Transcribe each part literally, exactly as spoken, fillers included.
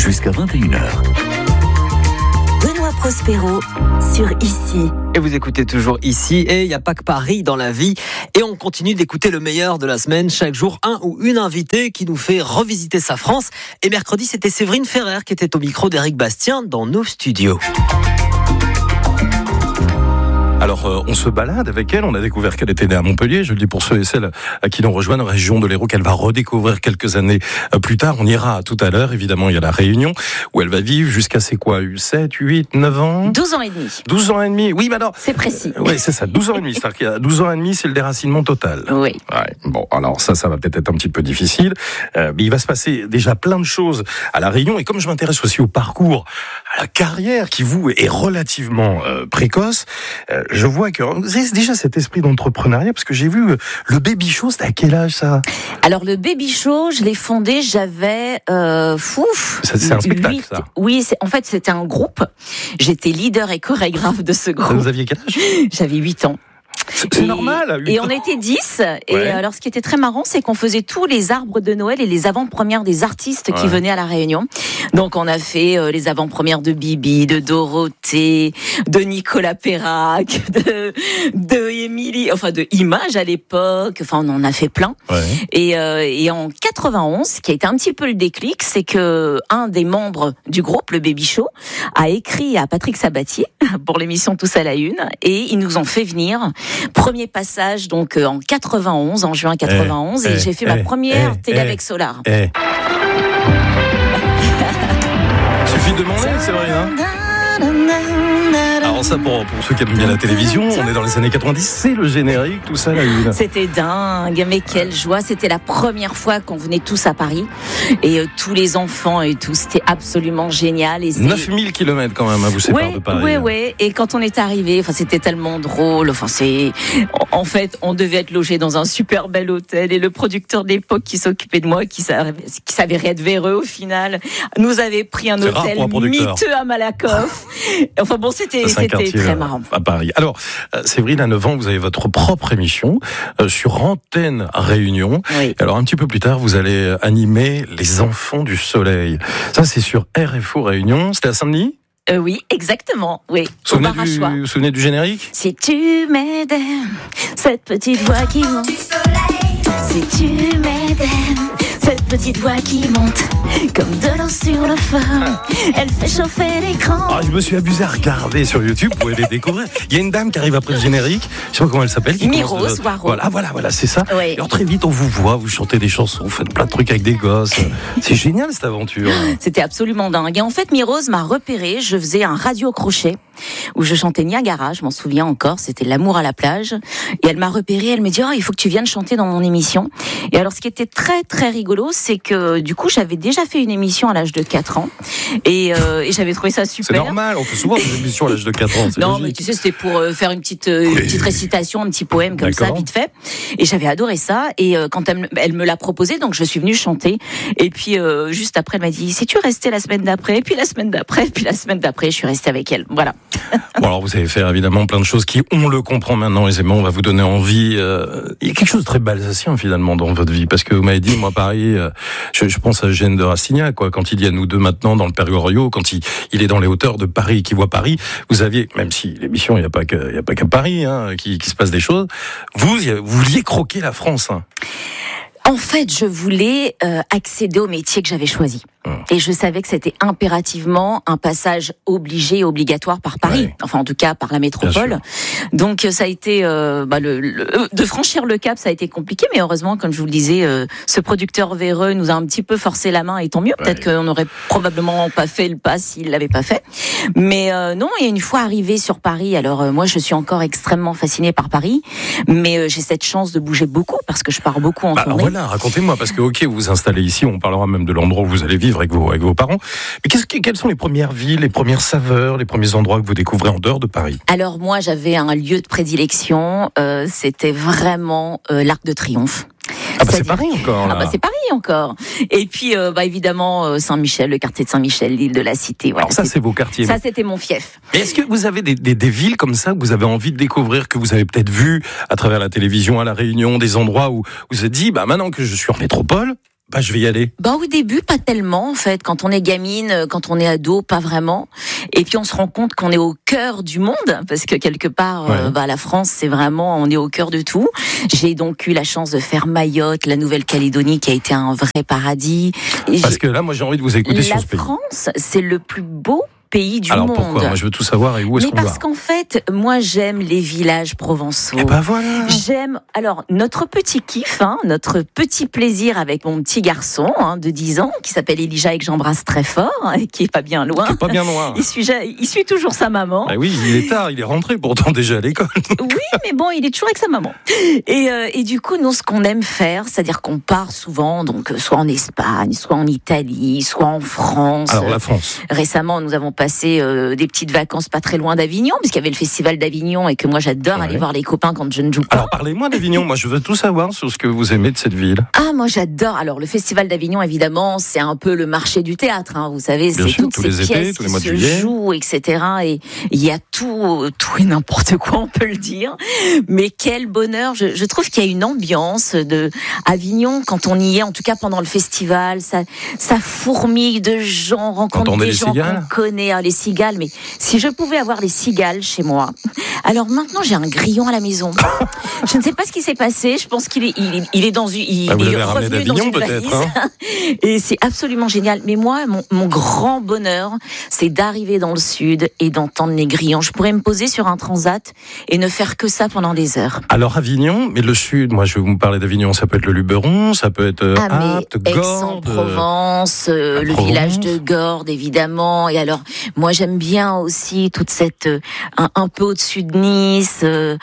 jusqu'à vingt et une heures. Benoît Prospero sur Ici. Et vous écoutez toujours Ici, et il n'y a pas que Paris dans la vie. Et on continue d'écouter le meilleur de la semaine. Chaque jour, un ou une invitée qui nous fait revisiter sa France. Et mercredi, c'était Séverine Ferrer qui était au micro d'Éric Bastien dans nos studios. Alors, euh, on se balade avec elle. On a découvert qu'elle était née à Montpellier. Je le dis pour ceux et celles à qui l'on rejoint, la région de l'Hérault, qu'elle va redécouvrir quelques années plus tard. On ira tout à l'heure. Évidemment, il y a la Réunion où elle va vivre jusqu'à ses quoi, sept, huit, neuf ans douze ans et demi. douze ans et demi. Oui, mais alors. C'est précis. Euh, oui, c'est ça. douze ans et demi. C'est-à-dire qu'il y a douze ans et demi, c'est le déracinement total. Oui. Ouais. Bon, alors ça, ça va peut-être être un petit peu difficile. Euh, mais il va se passer déjà plein de choses à la Réunion. Et comme je m'intéresse aussi au parcours, à la carrière qui, vous, est relativement euh, précoce, euh, je vois que vous avez déjà cet esprit d'entrepreneuriat, parce que j'ai vu euh, le Baby Show, c'était à quel âge ça ? Alors le Baby Show, je l'ai fondé, j'avais euh, fouf. Ça, c'est un spectacle, huit ça. Oui, c'est, en fait c'était un groupe. J'étais leader et chorégraphe de ce groupe. Vous aviez quel âge ? J'avais huit ans. C'est, c'est et, normal. À huit et ans. on était dix. Et Ouais. alors, ce qui était très marrant, c'est qu'on faisait tous les arbres de Noël et les avant-premières des artistes qui Ouais. venaient à la Réunion. Donc, on a fait euh, les avant-premières de Bibi, de Dorothée, de Nicolas Perrac, de de Émilie, enfin de Image à l'époque. Enfin, on en a fait plein. Ouais. Et, euh, et en quatre-vingt-onze, ce qui a été un petit peu le déclic, c'est que un des membres du groupe, le Baby Show, a écrit à Patrick Sabatier pour l'émission Tous à la Une, et ils nous ont fait venir. Premier passage donc en quatre-vingt-onze, en juin quatre-vingt-onze, Eh, et eh, j'ai fait eh, ma première eh, télé eh. avec Solar. Eh. Suffit de demander, c'est vrai, hein ? Alors ça, pour, pour ceux qui aiment bien la télévision, on est dans les années quatre-vingt-dix, c'est le générique, tout ça, la une. C'était dingue, mais quelle joie. C'était la première fois qu'on venait tous à Paris, et euh, tous les enfants et tout, c'était absolument génial. Et c'est... neuf mille kilomètres quand même, à vous séparer Ouais, de Paris. ouais, ouais. Et quand on est arrivé, enfin, c'était tellement drôle. Enfin, c'est, en fait, on devait être logé dans un super bel hôtel, et le producteur de l'époque qui s'occupait de moi, qui savait, qui s'avérait être véreux au final, nous avait pris un C'est rare hôtel pour un producteur. miteux à Malakoff. Enfin bon, c'était, Ça, c'est un c'était quartier, très euh, marrant. à Paris. Alors, euh, Séverine, à neuf ans, vous avez votre propre émission euh, sur Antenne Réunion. Oui. Alors, un petit peu plus tard, vous allez animer Les Enfants du Soleil. Ça, c'est sur R F O Réunion. C'était à Saint-Denis ? Euh, oui, exactement. Oui. Au Souvenez bar à choix. du, souvenez du générique ? Si tu m'aides, cette petite voix qui monte. Si tu m'aides, cette petite voix qui monte. Comme de l'eau sur le feu, elle fait chauffer l'écran. Ah, je me suis abusé à regarder sur YouTube, vous pouvez les découvrir. Il y a une dame qui arrive après le générique, je sais pas comment elle s'appelle. Qui Mirose commence de- Waro. Voilà, voilà, voilà, c'est ça. Oui. Et alors très vite, on vous voit, vous chantez des chansons, vous faites plein de trucs avec des gosses. C'est génial cette aventure. C'était absolument dingue. Et en fait, Mirose m'a repéré. Je faisais un radio crochet où je chantais Niagara, je m'en souviens encore. C'était L'amour à la plage. Et elle m'a repéré. Elle me dit, oh, il faut que tu viennes chanter dans mon émission. Et alors, ce qui était très, très rigolo, c'est que du coup, j'avais déjà fait une émission à l'âge de quatre ans. Et, euh, et j'avais trouvé ça super. C'est normal, on fait souvent des émissions à l'âge de quatre ans. C'est Non, logique. mais tu sais, c'était pour euh, faire une petite, euh, Oui. une petite récitation, un petit poème comme D'accord. ça, vite fait. Et j'avais adoré ça. Et euh, quand elle, me- elle me l'a proposé, donc je suis venue chanter. Et puis, euh, juste après, elle m'a dit, si tu restais la semaine d'après, puis la semaine d'après, puis la semaine d'après, je suis restée avec elle. Voilà. Bon, alors vous savez faire évidemment plein de choses qui, on le comprend maintenant aisément, on va vous donner envie. Euh, il y a quelque chose de très balsacien finalement dans votre vie, parce que vous m'avez dit, moi Paris, euh, je, je pense à Eugène de Rastignac, quoi. Quand il y a nous deux maintenant dans le Périgord, quand il, il est dans les hauteurs de Paris, qui voit Paris, vous aviez, même si l'émission, il n'y a pas que, il y a pas qu'à Paris, hein, qui, qui se passe des choses, vous, vous vouliez croquer la France. Hein. En fait, je voulais euh, accéder au métier que j'avais choisi. Et je savais que c'était impérativement un passage obligé et obligatoire par Paris, Ouais. enfin en tout cas par la métropole. Donc ça a été euh, bah, le, le, de franchir le cap, ça a été compliqué, mais heureusement, comme je vous le disais, euh, ce producteur véreux nous a un petit peu forcé la main, et tant mieux. Peut-être Ouais. qu'on n'aurait probablement pas fait le pas s'il l'avait pas fait. Mais euh, non, et une fois arrivé sur Paris, alors euh, moi je suis encore extrêmement fascinée par Paris, mais euh, j'ai cette chance de bouger beaucoup parce que je pars beaucoup en Bah, alors tournée. voilà, racontez-moi, parce que ok, vous vous installez ici, on parlera même de l'endroit où vous allez vivre avec vos, avec vos parents. Mais qu'est-ce que, quelles sont les premières villes, les premières saveurs, les premiers endroits que vous découvrez en dehors de Paris ? Alors moi, j'avais un lieu de prédilection, euh, c'était vraiment euh, l'Arc de Triomphe. Ah bah c'est C'est-à-dire- Paris encore là. Ah bah c'est Paris encore. Et puis euh, bah évidemment euh, Saint-Michel, le quartier de Saint-Michel, l'île de la Cité. Voilà, Alors ça c'est- c'est vos quartiers. ça c'était mon fief. Et est-ce que vous avez des, des, des villes comme ça que vous avez envie de découvrir, que vous avez peut-être vu à travers la télévision à La Réunion, des endroits où vous vous êtes dit, bah maintenant que je suis en métropole, Bah, je vais y aller. Bah, au début, pas tellement, en fait. Quand on est gamine, quand on est ado, pas vraiment. Et puis, on se rend compte qu'on est au cœur du monde, parce que quelque part, ouais. euh, bah, la France, c'est vraiment, on est au cœur de tout. J'ai donc eu la chance de faire Mayotte, la Nouvelle-Calédonie, qui a été un vrai paradis. Et parce que là, moi, j'ai envie de vous écouter sur ce pays. La France, c'est le plus beau pays du Alors monde. pourquoi ? Moi je veux tout savoir et où est-ce Mais qu'on va ? parce qu'en fait, moi j'aime les villages provençaux. Et ben voilà. J'aime alors notre petit kiff, hein, notre petit plaisir avec mon petit garçon hein, de dix ans qui s'appelle Elijah et que j'embrasse très fort hein, et qui est pas bien loin. Qui est pas bien loin. Il suit, il suit toujours sa maman. Bah oui, il est tard, il est rentré pourtant déjà à l'école. Oui, mais bon, il est toujours avec sa maman. Et, euh, et du coup, nous ce qu'on aime faire, c'est-à-dire qu'on part souvent, donc soit en Espagne, soit en Italie, soit en France. Alors la France. Récemment, nous avons passé euh, des petites vacances pas très loin d'Avignon, puisqu'il y avait le festival d'Avignon et que moi j'adore ouais. aller voir les copains quand je ne joue pas. Alors parlez-moi d'Avignon, moi je veux tout savoir sur ce que vous aimez de cette ville. Ah, moi j'adore. Alors le festival d'Avignon, évidemment, c'est un peu le marché du théâtre, hein, vous savez, Bien c'est sûr, toutes tous ces les pièces étés, tous les qui mois de se juillet. jouent, et cetera. Et il y a tout, tout et n'importe quoi, on peut le dire. Mais quel bonheur. Je, je trouve qu'il y a une ambiance de Avignon quand on y est, en tout cas pendant le festival, ça, ça fourmille de gens, rencontre des gens qu'on connaît, hein, les cigales. Mais si je pouvais avoir les cigales chez moi. Alors maintenant, j'ai un grillon à la maison. Je ne sais pas ce qui s'est passé. Je pense qu'il est, il est, il est dans une, il, ah, vous il est revenu dans une valise. Hein. Et c'est absolument génial. Mais moi, mon, mon grand bonheur, c'est d'arriver dans le sud et d'entendre les grillons. Je pourrais me poser sur un transat et ne faire que ça pendant des heures. Alors Avignon, mais le sud, moi je vais vous parler d'Avignon, ça peut être le Luberon, ça peut être ah, Apt, mais Gordes, Aix-en-Provence, euh, le Provence. village de Gordes évidemment. Et alors, moi j'aime bien aussi toute cette euh, un, un peu au-dessus de Nice, euh,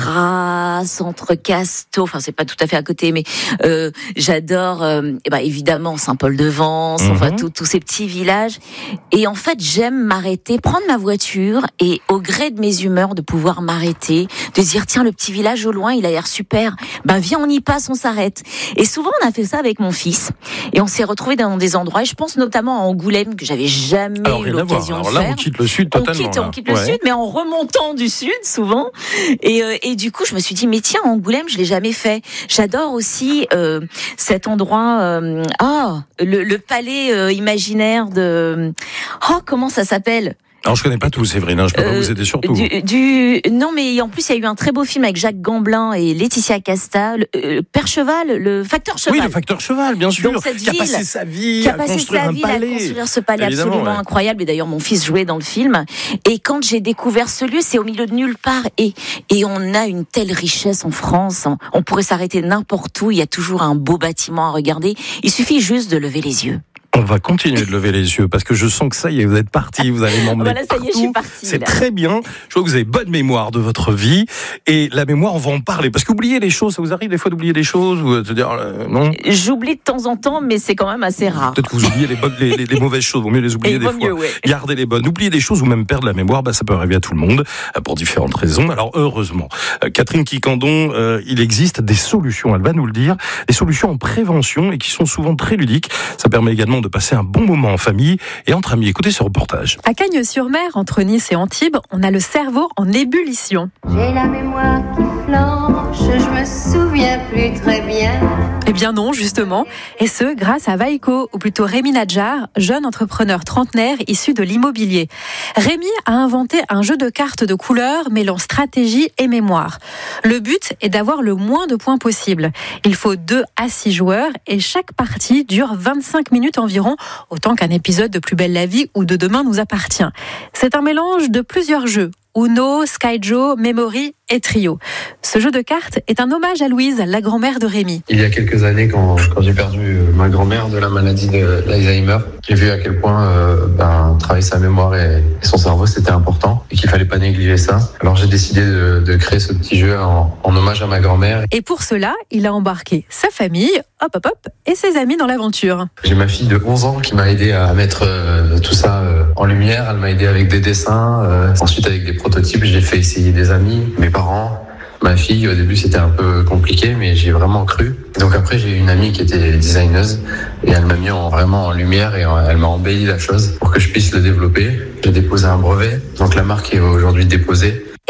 Grasse, entre Casteau. Enfin, c'est pas tout à fait à côté, mais euh, j'adore. Euh, et ben évidemment Saint-Paul-de-Vence. Mm-hmm. Enfin, tous ces petits villages. Et en fait, j'aime m'arrêter, prendre ma voiture et au gré de mes humeurs de pouvoir m'arrêter, de dire tiens le petit village au loin, il a l'air super. Ben viens, on y passe, on s'arrête. Et souvent on a fait ça avec mon fils et on s'est retrouvés dans des endroits. Et je pense notamment à Angoulême que j'avais jamais Alors, eu l'occasion Alors de là, faire. on quitte le sud totalement. On quitte, là. on quitte le ouais. sud, mais en remontant du sud souvent. Et, euh, et du coup, je me suis dit mais tiens, Angoulême, je l'ai jamais fait. J'adore aussi euh, cet endroit. Euh, ah, le, le palais euh, imaginaire de. Oh, comment ça s'appelle ? Alors je connais pas tout, Séverine, hein, je peux euh, pas vous aider sur tout. Du, du, non, mais en plus il y a eu un très beau film avec Jacques Gamblin et Laetitia Casta, le, euh, Père Cheval, le facteur Cheval. Oui, le facteur Cheval, bien sûr. Donc, cette qui a ville, passé sa vie qui a à passé construire sa un vie palais. à construire ce palais Évidemment, absolument ouais. incroyable. Et d'ailleurs mon fils jouait dans le film. Et quand j'ai découvert ce lieu, c'est au milieu de nulle part. Et et on a une telle richesse en France. On, on pourrait s'arrêter n'importe où. Il y a toujours un beau bâtiment à regarder. Il suffit juste de lever les yeux. On va continuer de lever les yeux parce que je sens que ça y est, vous êtes parti, vous allez m'emmener voilà, ça y est, je suis partie. C'est là. très bien. Je vois que vous avez bonne mémoire de votre vie et la mémoire, on va en parler parce qu'oublier les choses, ça vous arrive des fois d'oublier des choses ou de dire euh, non. J'oublie de temps en temps, mais c'est quand même assez rare. Peut-être que vous oubliez les, bonnes, les, les, les mauvaises choses, vaut mieux les oublier et des fois. Mieux, ouais. Gardez les bonnes, oublier des choses ou même perdre la mémoire, bah ça peut arriver à tout le monde pour différentes raisons. Alors heureusement, Catherine Quicandon, euh, il existe des solutions, elle va nous le dire, des solutions en prévention et qui sont souvent très ludiques. Ça permet également de passer un bon moment en famille et entre amis. Écoutez ce reportage. À Cagnes-sur-Mer, entre Nice et Antibes, on a le cerveau en ébullition. J'ai la mémoire qui flanche, je me souviens plus très bien. Eh bien non, justement. Et ce, grâce à Vaiko, ou plutôt Rémi Nadjar, jeune entrepreneur trentenaire issu de l'immobilier. Rémi a inventé un jeu de cartes de couleurs mêlant stratégie et mémoire. Le but est d'avoir le moins de points possible. Il faut deux à six joueurs et chaque partie dure vingt-cinq minutes environ, autant qu'un épisode de Plus belle la vie ou de Demain nous appartient. C'est un mélange de plusieurs jeux. Uno, Skyjo, Memory et Trio. Ce jeu de cartes est un hommage à Louise, la grand-mère de Rémi. Il y a quelques années, quand, quand j'ai perdu ma grand-mère de la maladie de l'Alzheimer, j'ai vu à quel point euh, ben, travailler sa mémoire et, et son cerveau, c'était important et qu'il fallait pas négliger ça. Alors j'ai décidé de, de créer ce petit jeu en, en hommage à ma grand-mère. Et pour cela, il a embarqué sa famille, hop hop hop, et ses amis dans l'aventure. J'ai ma fille de onze ans qui m'a aidé à mettre euh, tout ça euh, en lumière. Elle m'a aidé avec des dessins, euh, ensuite avec des prototypes. J'ai fait essayer des amis, mes parents, ma fille. Au début, c'était un peu compliqué, mais j'ai vraiment cru. Donc après, j'ai une amie qui était designeuse et elle m'a mis en, vraiment en lumière et en, elle m'a embelli la chose pour que je puisse le développer. J'ai déposé un brevet, donc la marque est aujourd'hui déposée.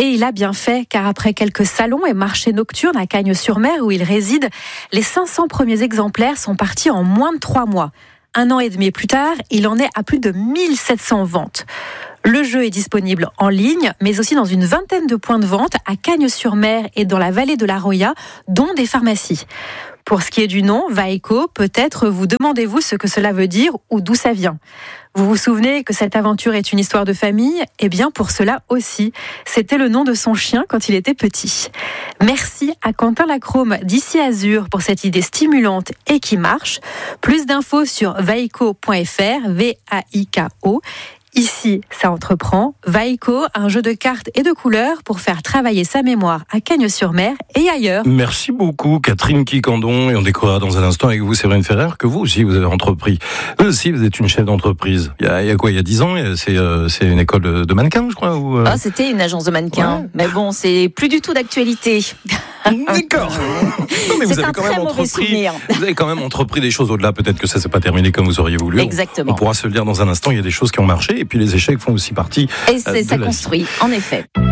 Et il a bien fait, car après quelques salons et marchés nocturnes à Cagnes-sur-Mer où il réside, les cinq cents premiers exemplaires sont partis en moins de trois mois. Un an et demi plus tard, il en est à plus de mille sept cents ventes. Le jeu est disponible en ligne, mais aussi dans une vingtaine de points de vente à Cagnes-sur-Mer et dans la vallée de la Roya, dont des pharmacies. Pour ce qui est du nom, Vaiko, peut-être vous demandez-vous ce que cela veut dire ou d'où ça vient. Vous vous souvenez que cette aventure est une histoire de famille ? Eh bien, pour cela aussi, c'était le nom de son chien quand il était petit. Merci à Quentin Lacrome d'Ici Azur pour cette idée stimulante et qui marche. Plus d'infos sur vaiko point f r, V A I K O. Ici, ça entreprend. Vaiko, un jeu de cartes et de couleurs pour faire travailler sa mémoire à Cagnes-sur-Mer et ailleurs. Merci beaucoup, Catherine Quicandon. Et on découvrira dans un instant avec vous, Séverine Ferrer, que vous aussi, vous avez entrepris. Vous aussi, vous êtes une chef d'entreprise. Il y a, il y a quoi, il y a dix ans? C'est, euh, c'est une école de, de mannequins, je crois ou euh... Ah, c'était une agence de mannequins. Ouais. Mais bon, c'est plus du tout d'actualité. D'accord. Non, mais c'est vous avez un quand très même mauvais entrepris, souvenir. Vous avez quand même entrepris des choses au-delà. Peut-être que ça s'est pas terminé comme vous auriez voulu. Exactement. On, on pourra se le dire dans un instant. Il y a des choses qui ont marché et puis les échecs font aussi partie. Et c'est, euh, ça construit, en effet.